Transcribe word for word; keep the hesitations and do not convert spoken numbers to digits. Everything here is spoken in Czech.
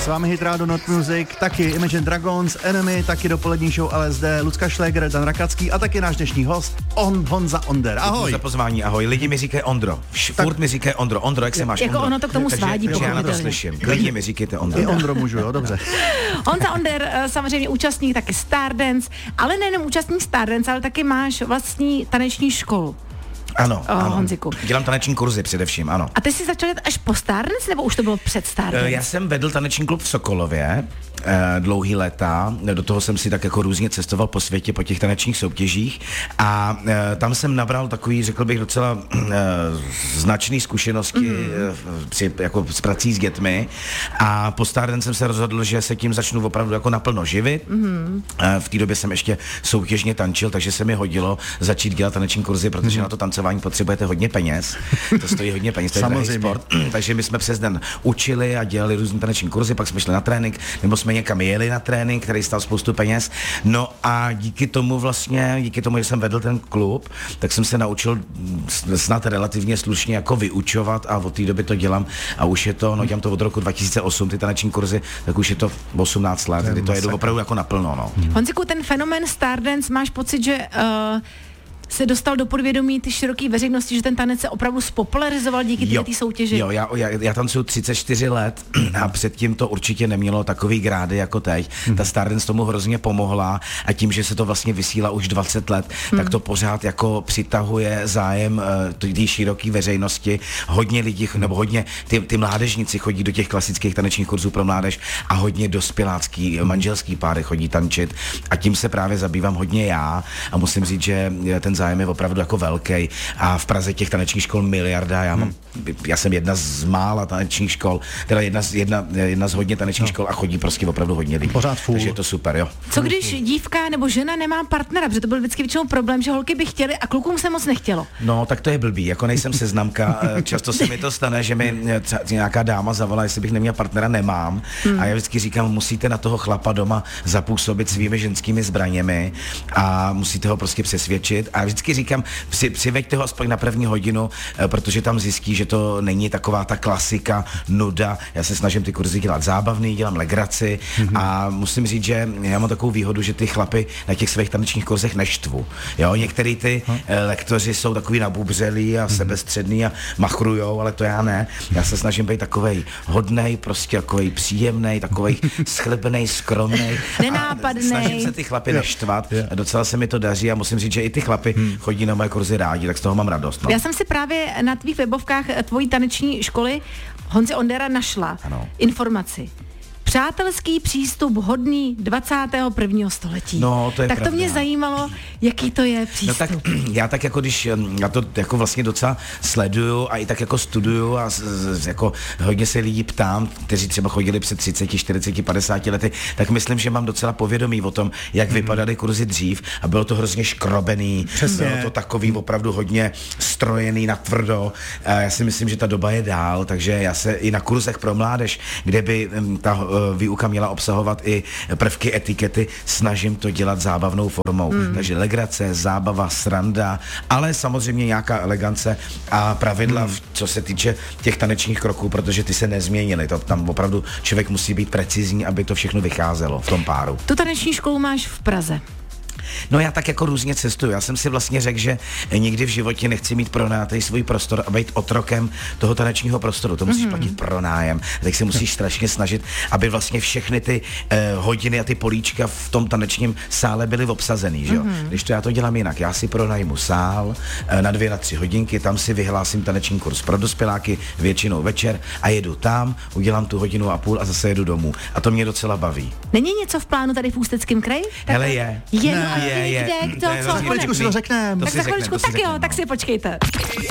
S vámi Hit Radio Not Music, taky Imagine Dragons, Enemy, taky dopolední show L S D, Lucka Šléger, Dan Rakacký a taky náš dnešní host, on, Honza Onder. Ahoj. Děkuji za pozvání, ahoj. Lidi mi říkají Ondro. Tak, furt mi říkají Ondro. Ondro, jak se máš? Jako Ondro? ono to k tomu Takže, svádí. Takže já na to slyším. Lidi mi říkejte Ondro. I Ondro můžu, jo, dobře. Honza Onder, samozřejmě účastník taky Stardance, ale nejenom účastník Stardance, ale taky máš vlastní taneční školu. Ano, oh, ano. Honziku. Dělám taneční kurzy především, ano. A ty jsi začal jít až po Stardance, nebo už to bylo před Stardance? Já jsem vedl taneční klub v Sokolově eh, dlouhý léta, do toho jsem si tak jako různě cestoval po světě, po těch tanečních soutěžích a eh, tam jsem nabral takový, řekl bych, docela eh, značný zkušenosti mm-hmm. eh, při, jako s prací s dětmi a po Stardance jsem se rozhodl, že se tím začnu opravdu jako naplno živit. Mm-hmm. Eh, v té době jsem ještě soutěžně tančil, takže se mi hodilo začít dělat taneční kurzy, protože mm-hmm. na to tancování potřebujete hodně peněz, to stojí hodně peněz, to je drahý sport, takže my jsme přes den učili a dělali různé taneční kurzy, pak jsme šli na trénink, nebo jsme někam jeli na trénink, který stál spoustu peněz, no a díky tomu vlastně, díky tomu, že jsem vedl ten klub, tak jsem se naučil snad relativně slušně jako vyučovat a od té doby to dělám a už je to, no dělám to od roku dva tisíce osm, ty taneční kurzy, tak už je to osmnáct let, kdy to jedu opravdu jako naplno, no. Honziku, ten fenomén Stardance, máš pocit, že uh, se dostal do podvědomí ty široké veřejnosti, že ten tanec se opravdu spopularizoval díky této soutěži? Jo, já, já, já tancuju třicet čtyři let a předtím to určitě nemělo takový grády jako teď. Hmm. Ta Stardance tomu hrozně pomohla a tím, že se to vlastně vysílá už dvacet let, hmm. tak to pořád jako přitahuje zájem uh, té široké veřejnosti. Hodně lidí, nebo hodně, ty, ty mládežníci chodí do těch klasických tanečních kurzů pro mládež a hodně dospělácký, manželský páry chodí tančit a tím se právě zabývám hodně já a musím říct, že ten zájem je opravdu jako velký a v Praze těch tanečních škol miliarda, já mám, hmm. já jsem jedna z mála tanečních škol, teda jedna z, jedna, jedna z hodně tanečních no. škol a chodí prostě opravdu hodně lidí. Pořád fůl. Takže je to super, jo. Co když dívka nebo žena nemá partnera, protože to byl vždycky většinou problém, že holky by chtěly a klukům se moc nechtělo. No, tak to je blbý, jako nejsem seznamka, často se mi to stane, že mi nějaká dáma zavolá, jestli bych neměl partnera, nemám hmm. a já vždycky říkám, musíte na toho chlapa doma zapůsobit svými ženskými zbraněmi a musíte ho prostě přesvědčit a vždycky říkám, při, přiveďte ho aspoň na první hodinu, protože tam zjistí, že to není taková ta klasika, nuda. Já se snažím ty kurzy dělat zábavný, dělám legraci mm-hmm. a musím říct, že já mám takovou výhodu, že ty chlapy na těch svých tanečních kurzech neštvu. Jo, některý ty mm-hmm. lektoři jsou takový nabubřelí a mm-hmm. sebestřední a machrujou, ale to já ne. Já se snažím být takovej hodnej, prostě takovej příjemnej, takovej schlebenej, skromnej. Nenápadnej. Snažím se ty chlapy neštvat. A docela se mi to daří a musím říct, že i ty chlapy hmm. chodí na moje kurzy rádi, tak z toho mám radost. No. Já jsem si právě na tvých webovkách tvojí taneční školy Honzy Ondera našla ano. informaci. Přátelský přístup hodný dvacátého prvního století. No, to je tak pravda. To mě zajímalo, jaký to je přístup. No tak já tak jako když, já to jako vlastně docela sleduju a i tak jako studuju a z, z, jako hodně se lidí ptám, kteří třeba chodili před třicet, čtyřicet, padesát lety, tak myslím, že mám docela povědomí o tom, jak mm. vypadaly kurzy dřív a bylo to hrozně škrobený, přesně. Bylo to takový opravdu hodně strojený na tvrdo. A já si myslím, že ta doba je dál, takže já se i na kurzech pro mládež, kde by ta výuka měla obsahovat i prvky etikety, snažím to dělat zábavnou formou. Hmm. Takže legrace, zábava, sranda, ale samozřejmě nějaká elegance a pravidla, hmm. co se týče těch tanečních kroků, protože ty se nezměnily. To tam opravdu člověk musí být precizní, aby to všechno vycházelo v tom páru. Tu taneční školu máš v Praze. No já tak jako různě cestuju. Já jsem si vlastně řekl, že nikdy v životě nechci mít pronajatý svůj prostor a být otrokem toho tanečního prostoru. To musíš mm-hmm. platit pronájem. Tak se musíš strašně snažit, aby vlastně všechny ty eh, hodiny a ty políčka v tom tanečním sále byly obsazený, že jo? Mm-hmm. Když to já to dělám jinak. Já si pronajmu sál eh, na dvě, na tři hodinky, tam si vyhlásím taneční kurz pro dospěláky většinou večer a jedu tam, udělám tu hodinu a půl a zase jedu domů. A to mě docela baví. Není něco v plánu tady v Ústeckém kraji? Hele je. Je, ne, je, je. Kde, kdo, co? Za chviličku si to řekneme. Tak za chviličku, tak jo, tak si počkejte.